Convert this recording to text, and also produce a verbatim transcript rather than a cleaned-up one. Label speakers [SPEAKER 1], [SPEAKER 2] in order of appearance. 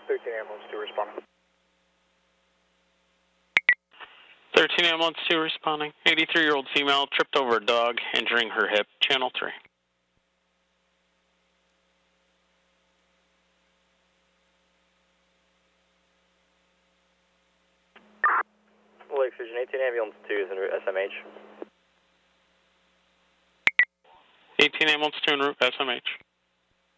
[SPEAKER 1] thirteen ambulance two responding.
[SPEAKER 2] thirteen ambulance two responding. eighty-three-year-old female tripped over a dog, injuring her hip. Channel three.
[SPEAKER 3] Lake Surgeon, eighteen ambulance two is en route S M H.
[SPEAKER 2] eighteen ambulance two en route S M H.